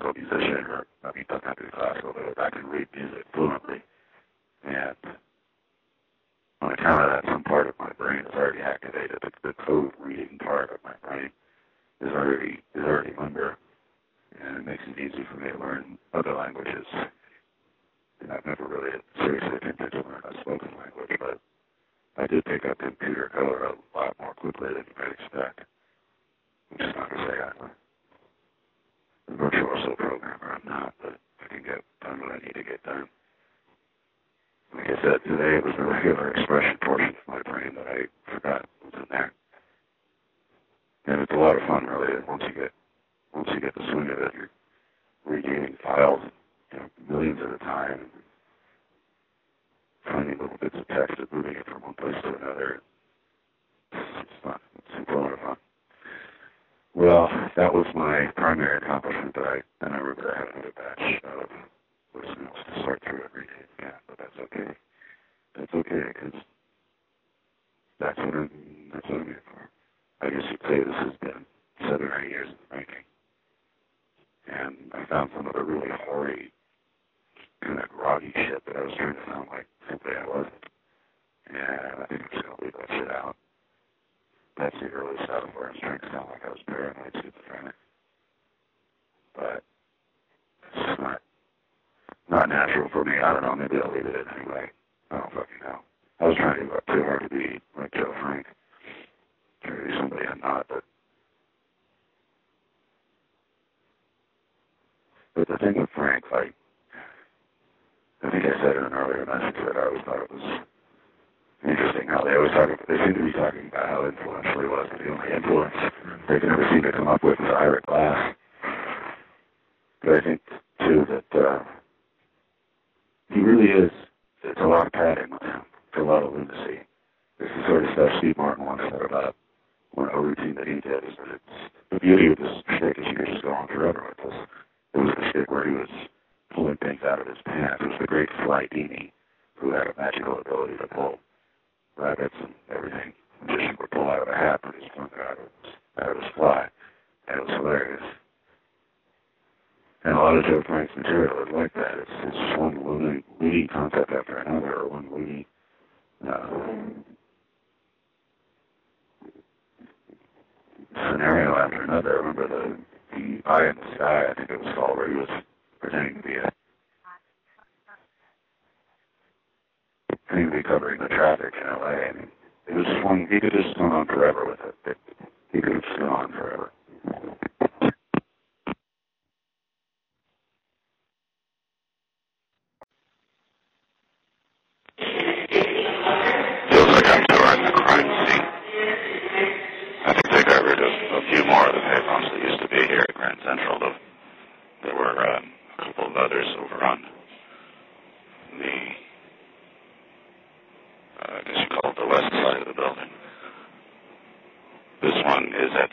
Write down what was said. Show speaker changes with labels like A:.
A: classical musician, or I mean, doesn't have to be classical, but I can read music fluently. And on account of that, some part of my brain is already activated. The code reading part of my brain is already under, and it makes it easy for me to learn other languages. And I've never really seriously attempted to learn a spoken language, but I did pick up computer code a lot more quickly than you might expect. Which is not to say I'm a virtuoso programmer. I'm not, but I can get done what I need to get done. Like I said, today it was the regular expression portion of my brain that I forgot was in there. And it's a lot of fun, really. And once you get the swing of it, you're regaining files, millions at a time, finding little bits of text and moving it from one place to another. It's fun. It's a lot of fun. Well, that was my primary accomplishment that I remember I had another batch of voice notes to sort through every day. Yeah, but that's okay. That's okay, because that's what I'm here for. I guess you'd say this has been 7 or 8 years in the making. And I found some of the really hoary, kind of groggy shit that I was trying to sound like simply I wasn't. And I think I'm just going to leave that shit out. That's the early stuff where I was trying to sound like I was paranoid schizophrenic. But it's just not natural for me. I don't know, maybe I'll leave it in anyway. I don't fucking know. I was trying to work too hard to be like Joe Frank. Trying to be somebody I'm not, but the thing with Frank, like, I think I said in an earlier message that I always thought it was interesting how they seem to be talking about how influential he was, but the only influence they can ever seem to come up with is Ira Glass. But I think, too, that he really is, it's a lot of padding with him. It's a lot of lunacy. This is the sort of stuff Steve Martin once said about a routine that he did, is that it's, the beauty of this shtick is you could just go on forever with this. It was the shtick where he was pulling things out of his pants. It was the great Sly Dini, who had a magical ability to pull rabbits and everything. A magician would pull out of a hat, but he's pulling it out of his fly. And it was hilarious. And a lot of Joe Frank's material is like that. It's just one loony concept after another, or one loony scenario after another. I remember the Eye in the Sky, I think it was called, where he was pretending to be covering the traffic in LA. I mean, it was just one, he could just go on forever with it. He could just go on forever. Feels like I'm touring the crime scene. I think they covered a few more of the payphones that used to be here at Grand Central. There were a couple of others over on the, I guess you call it the west side of the building.